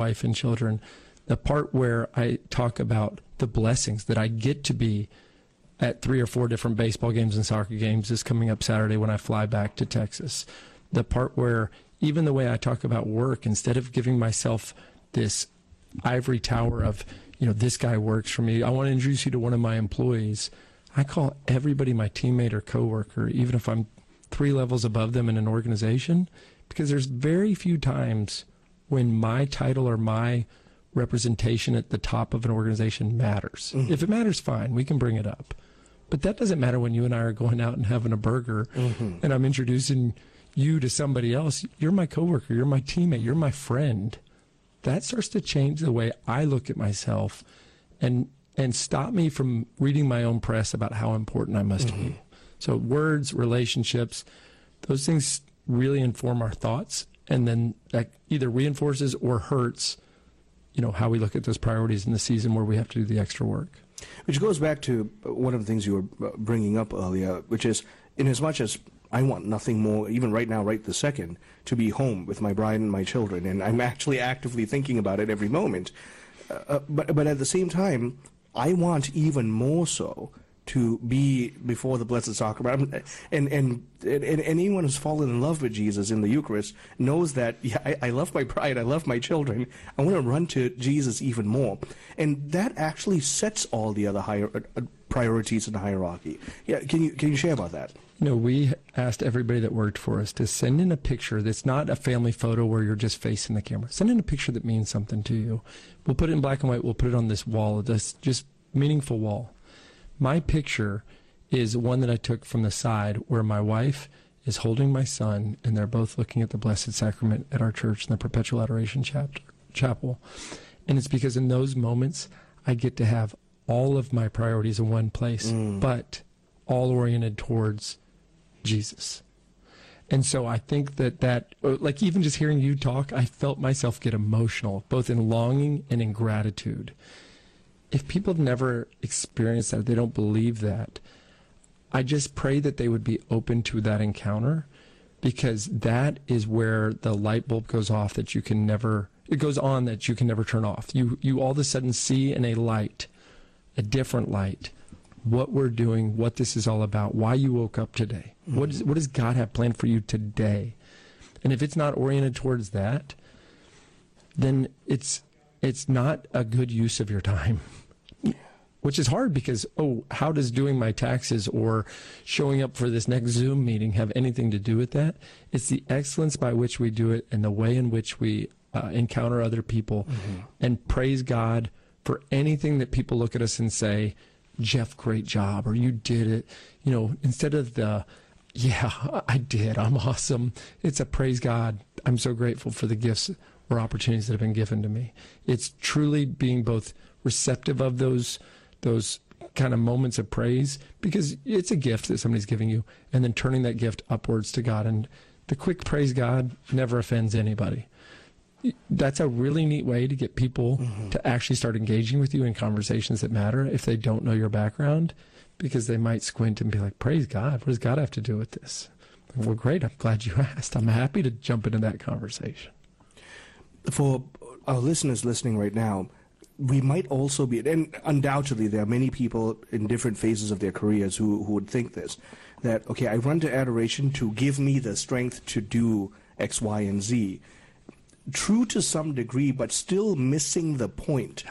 wife and children, the part where I talk about the blessings that I get to be at 3 or 4 different baseball games and soccer games is coming up Saturday when I fly back to Texas. The part where even the way I talk about work, instead of giving myself this ivory tower of, this guy works for me, I want to introduce you to one of my employees. I call everybody my teammate or coworker, even if I'm 3 levels above them in an organization, because there's very few times when my title or my representation at the top of an organization matters. Mm-hmm. If it matters, fine, we can bring it up. But that doesn't matter when you and I are going out and having a burger and I'm introducing you to somebody else. You're my coworker, you're my teammate, you're my friend. That starts to change the way I look at myself and stop me from reading my own press about how important I must be. So words, relationships, those things really inform our thoughts, and then that either reinforces or hurts, how we look at those priorities in the season where we have to do the extra work. Which goes back to one of the things you were bringing up earlier, which is, in as much as I want nothing more, even right now, right this second, to be home with my bride and my children, and I'm actually actively thinking about it every moment. But at the same time, I want even more so to be before the Blessed Sacrament. And anyone who's fallen in love with Jesus in the Eucharist knows that, I love my bride, I love my children, I want to run to Jesus even more. And that actually sets all the other priorities in the hierarchy. Yeah, can you share about that? We asked everybody that worked for us to send in a picture that's not a family photo where you're just facing the camera. Send in a picture that means something to you. We'll put it in black and white. We'll put it on this wall, this just meaningful wall. My picture is one that I took from the side where my wife is holding my son, and they're both looking at the Blessed Sacrament at our church in the Perpetual Adoration Chapel. And it's because in those moments, I get to have all of my priorities in one place, but all oriented towards Jesus. And so I think that like even just hearing you talk, I felt myself get emotional, both in longing and in gratitude. If people have never experienced that, they don't believe that, I just pray that they would be open to that encounter, because that is where the light bulb goes off that you can never, it goes on that you can never turn off. You all of a sudden see in a light, a different light, what we're doing, what this is all about, why you woke up today. What does God have planned for you today? And if it's not oriented towards that, then it's not a good use of your time. Which is hard because, how does doing my taxes or showing up for this next Zoom meeting have anything to do with that? It's the excellence by which we do it and the way in which we encounter other people and praise God for anything that people look at us and say, Jeff, great job, or you did it. Instead of the, I did, I'm awesome. It's a praise God. I'm so grateful for the gifts or opportunities that have been given to me. It's truly being both receptive of those kind of moments of praise, because it's a gift that somebody's giving you, and then turning that gift upwards to God. And the quick praise God never offends anybody. That's a really neat way to get people to actually start engaging with you in conversations that matter if they don't know your background, because they might squint and be like, praise God, what does God have to do with this? Well, great, I'm glad you asked. I'm happy to jump into that conversation. For our listeners listening right now, we might also be, and undoubtedly there are many people in different phases of their careers who would think this, that, okay, I run to adoration to give me the strength to do X, Y, and Z. True to some degree, but still missing the point.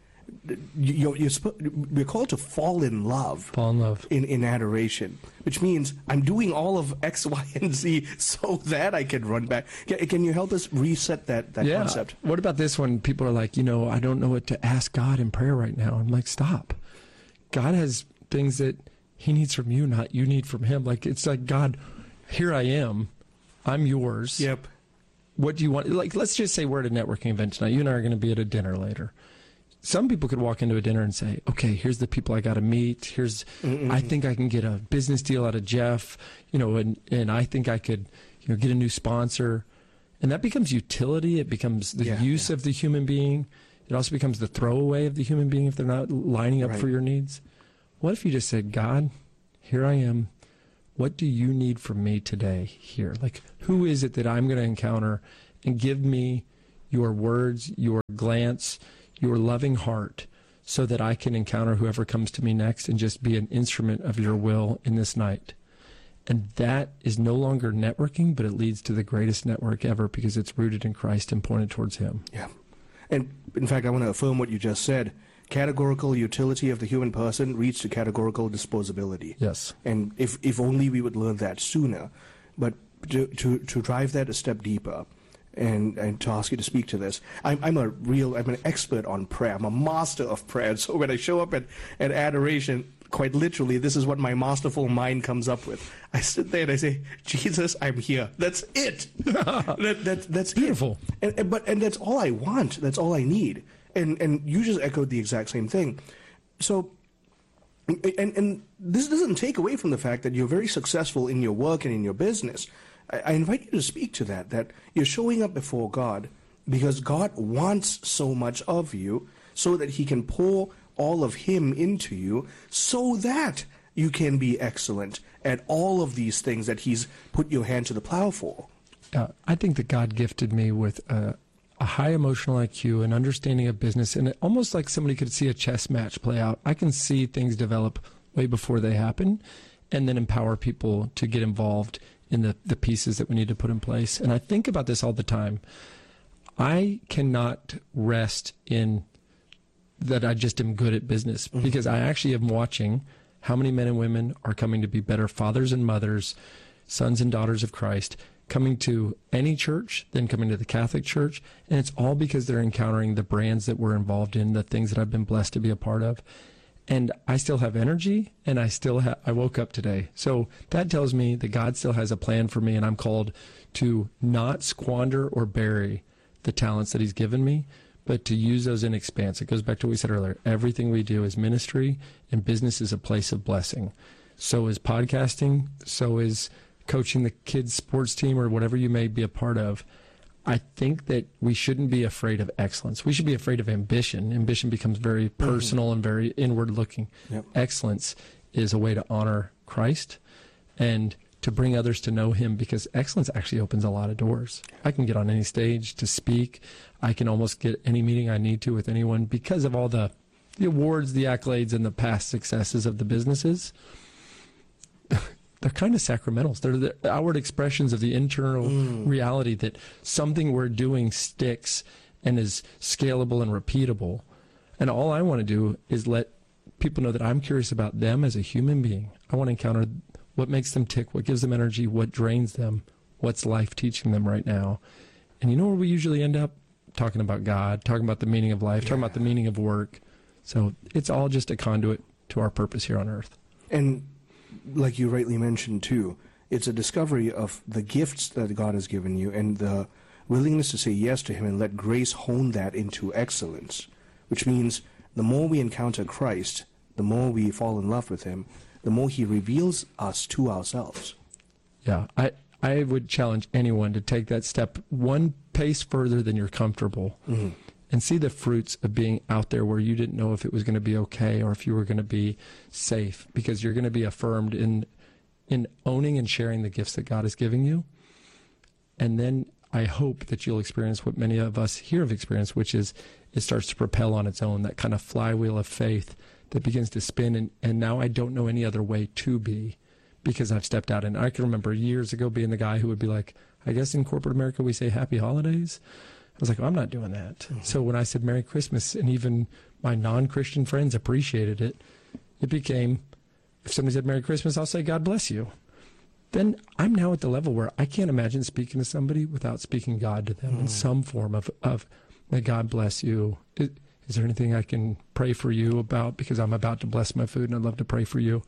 We're called to fall in love. Fall in love. In adoration, which means I'm doing all of X, Y, and Z so that I can run back. Can you help us reset that concept? What about this one? People are like, I don't know what to ask God in prayer right now. I'm like, stop. God has things that he needs from you, not you need from him. Like, it's like, God, here I am. I'm yours. Yep. What do you want? Like, let's just say we're at a networking event tonight. You and I are going to be at a dinner later. Some people could walk into a dinner and say, okay, here's the people I got to meet. I think I can get a business deal out of Jeff, and I think I could, get a new sponsor. And that becomes utility. It becomes the use of the human being. It also becomes the throwaway of the human being if they're not lining up for your needs. What if you just said, God, here I am. What do you need from me today here? Like, who is it that I'm going to encounter, and give me your words, your glance, your loving heart, so that I can encounter whoever comes to me next and just be an instrument of your will in this night. And that is no longer networking, but it leads to the greatest network ever because it's rooted in Christ and pointed towards him. Yeah. And in fact, I want to affirm what you just said. Categorical utility of the human person leads to categorical disposability. Yes. And if only we would learn that sooner. But to drive that a step deeper, and to ask you to speak to this, I'm an expert on prayer. I'm a master of prayer. So when I show up at adoration, quite literally, this is what my masterful mind comes up with. I sit there and I say, Jesus, I'm here. That's it. That's beautiful. And that's all I want. That's all I need. And you just echoed the exact same thing. So, and this doesn't take away from the fact that you're very successful in your work and in your business. I invite you to speak to that you're showing up before God because God wants so much of you so that he can pour all of him into you so that you can be excellent at all of these things that he's put your hand to the plow for. I think that God gifted me with a high emotional IQ, an understanding of business, and almost like somebody could see a chess match play out. I can see things develop way before they happen and then empower people to get involved in the pieces that we need to put in place. And I think about this all the time. I cannot rest in that I just am good at business because I actually am watching how many men and women are coming to be better fathers and mothers, sons and daughters of Christ, coming to any church, then coming to the Catholic Church. And it's all because they're encountering the brands that we're involved in, the things that I've been blessed to be a part of. And I still have energy, and I woke up today. So that tells me that God still has a plan for me, and I'm called to not squander or bury the talents that he's given me, but to use those in expanse. It goes back to what we said earlier. Everything we do is ministry, and business is a place of blessing. So is podcasting, so is coaching the kids' sports team or whatever you may be a part of. I think that we shouldn't be afraid of excellence. We should be afraid of ambition. Ambition becomes very personal and very inward-looking. Yep. Excellence is a way to honor Christ and to bring others to know him, because excellence actually opens a lot of doors. I can get on any stage to speak. I can almost get any meeting I need to with anyone because of all the awards, the accolades, and the past successes of the businesses. They're kind of sacramentals. They're the outward expressions of the internal reality that something we're doing sticks and is scalable and repeatable. And all I want to do is let people know that I'm curious about them as a human being. I want to encounter what makes them tick, what gives them energy, what drains them, what's life teaching them right now. And you know where we usually end up? Talking about God, talking about the meaning of life, talking about the meaning of work. So it's all just a conduit to our purpose here on earth. And like you rightly mentioned, too, it's a discovery of the gifts that God has given you and the willingness to say yes to him and let grace hone that into excellence, which means the more we encounter Christ, the more we fall in love with him, the more he reveals us to ourselves. Yeah, I would challenge anyone to take that step one pace further than you're comfortable and see the fruits of being out there where you didn't know if it was going to be okay or if you were going to be safe, because you're going to be affirmed in owning and sharing the gifts that God is giving you. And then I hope that you'll experience what many of us here have experienced, which is it starts to propel on its own, that kind of flywheel of faith that begins to spin. And now I don't know any other way to be, because I've stepped out. And I can remember years ago being the guy who would be like, I guess in corporate America we say happy holidays. I was like, well, I'm not doing that. So when I said Merry Christmas, and even my non-Christian friends appreciated it, it became, if somebody said Merry Christmas, I'll say God bless you. Then I'm now at the level where I can't imagine speaking to somebody without speaking God to them in some form of may God bless you. Is there anything I can pray for you about, because I'm about to bless my food and I'd love to pray for you?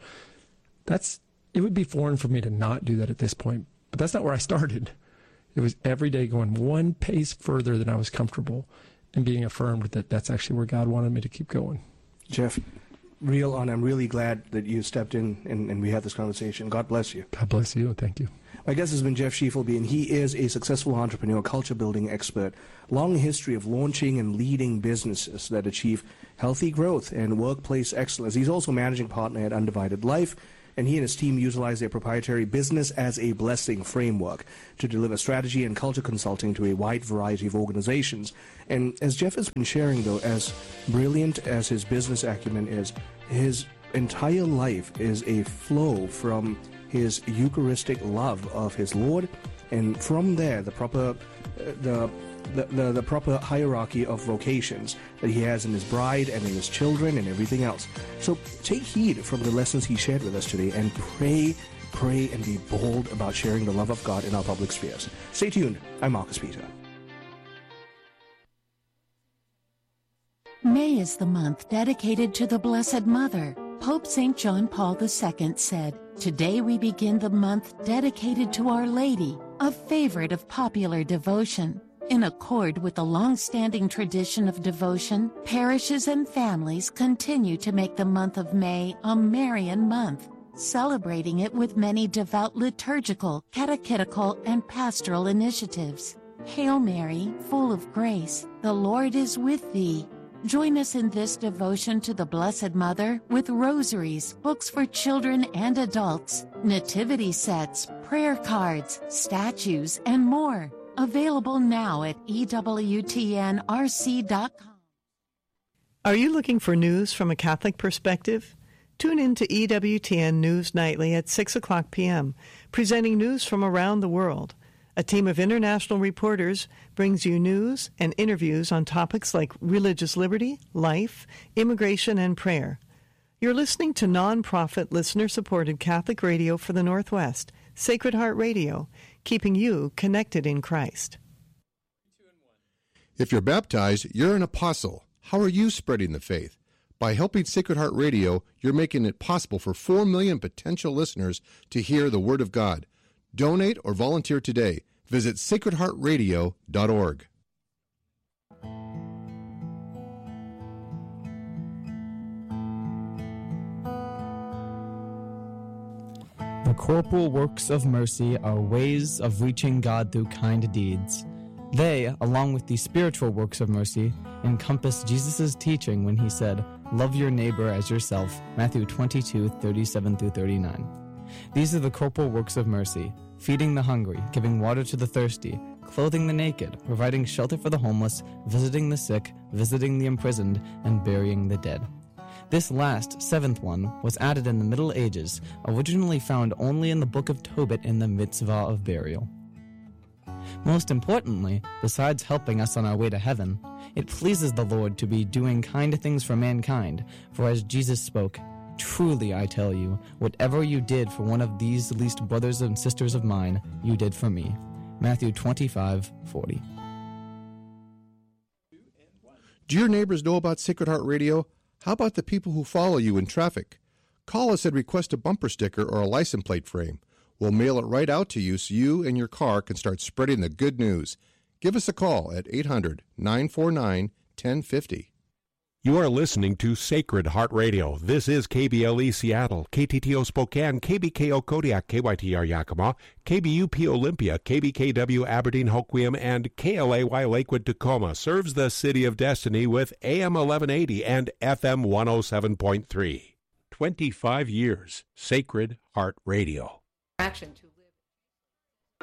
It would be foreign for me to not do that at this point, but that's not where I started. It was every day going one pace further than I was comfortable and being affirmed that that's actually where God wanted me to keep going. Jeff, real honor. I'm really glad that you stepped in and we had this conversation. God bless you. God bless you. Thank you. My guest has been Jeff Schiefelbein, and he is a successful entrepreneur, culture building expert, long history of launching and leading businesses that achieve healthy growth and workplace excellence. He's also managing partner at Undivided Life, and he and his team utilize their proprietary Business as a Blessing framework to deliver strategy and culture consulting to a wide variety of organizations. And as Jeff has been sharing, though, as brilliant as his business acumen is, his entire life is a flow from his Eucharistic love of his Lord, and from there the proper the proper hierarchy of vocations that he has in his bride and in his children and everything else. So take heed from the lessons he shared with us today, and pray, and be bold about sharing the love of God in our public spheres. Stay tuned. I'm Marcus Peter. May is the month dedicated to the Blessed Mother. Pope St. John Paul II said, "Today we begin the month dedicated to Our Lady, a favorite of popular devotion." In accord with the long-standing tradition of devotion, parishes and families continue to make the month of May a Marian month, celebrating it with many devout liturgical, catechetical, and pastoral initiatives. Hail Mary, full of grace, the Lord is with thee. Join us in this devotion to the Blessed Mother with rosaries, books for children and adults, nativity sets, prayer cards, statues, and more. Available now at EWTNRC.com. Are you looking for news from a Catholic perspective? Tune in to EWTN News Nightly at 6 o'clock p.m., presenting news from around the world. A team of international reporters brings you news and interviews on topics like religious liberty, life, immigration, and prayer. You're listening to non-profit, listener-supported Catholic radio for the Northwest, Sacred Heart Radio, keeping you connected in Christ. If you're baptized, you're an apostle. How are you spreading the faith? By helping Sacred Heart Radio, you're making it possible for 4 million potential listeners to hear the Word of God. Donate or volunteer today. Visit sacredheartradio.org. The corporal works of mercy are ways of reaching God through kind deeds. They, along with the spiritual works of mercy, encompass Jesus' teaching when he said, "Love your neighbor as yourself," Matthew 22:37-39. These are the corporal works of mercy: feeding the hungry, giving water to the thirsty, clothing the naked, providing shelter for the homeless, visiting the sick, visiting the imprisoned, and burying the dead. This last, seventh one, was added in the Middle Ages, originally found only in the Book of Tobit in the Mitzvah of Burial. Most importantly, besides helping us on our way to heaven, it pleases the Lord to be doing kind things for mankind, for as Jesus spoke, "Truly I tell you, whatever you did for one of these least brothers and sisters of mine, you did for me." Matthew 25:40. Do your neighbors know about Sacred Heart Radio? How about the people who follow you in traffic? Call us and request a bumper sticker or a license plate frame. We'll mail it right out to you so you and your car can start spreading the good news. Give us a call at 800-949-1050. You are listening to Sacred Heart Radio. This is KBLE Seattle, KTTO Spokane, KBKO Kodiak, KYTR Yakima, KBUP Olympia, KBKW Aberdeen Hoquiam, and KLAY Lakewood Tacoma. Serves the City of Destiny with AM 1180 and FM 107.3. 25 years, Sacred Heart Radio. Action to